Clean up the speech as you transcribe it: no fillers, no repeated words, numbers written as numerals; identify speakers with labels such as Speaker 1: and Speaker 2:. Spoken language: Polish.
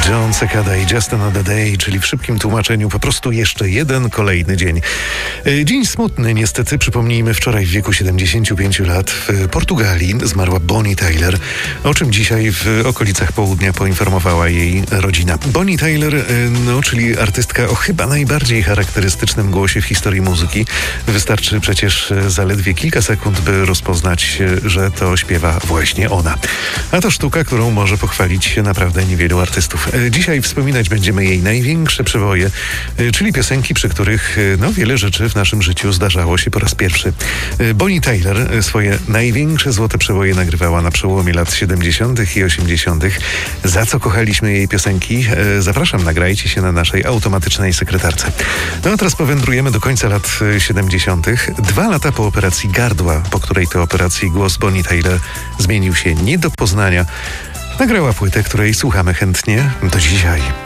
Speaker 1: John Cicada i Just Another Day, czyli w szybkim tłumaczeniu po prostu jeszcze jeden kolejny dzień. Dzień smutny niestety, przypomnijmy, wczoraj w wieku 75 lat w Portugalii zmarła Bonnie Tyler, o czym dzisiaj w okolicach południa poinformowała jej rodzina. Bonnie Tyler, czyli artystka o chyba najbardziej charakterystycznym głosie w historii muzyki. Wystarczy przecież zaledwie kilka sekund, by rozpoznać, że to śpiewa właśnie ona. A to sztuka, którą może pochwalić się naprawdę niewielu artystów. Dzisiaj wspominać będziemy jej największe przeboje, czyli piosenki, przy których wiele rzeczy w naszym życiu zdarzało się po raz pierwszy. Bonnie Tyler swoje największe złote przeboje nagrywała na przełomie lat 70. i 80. Za co kochaliśmy jej piosenki? Zapraszam, nagrajcie się na naszej automatycznej sekretarce. A teraz powędrujemy do końca lat 70. 2 lata po operacji gardła, po której to operacji głos Bonnie Tyler zmienił się nie do poznania. Nagrała płytę, której słuchamy chętnie do dzisiaj.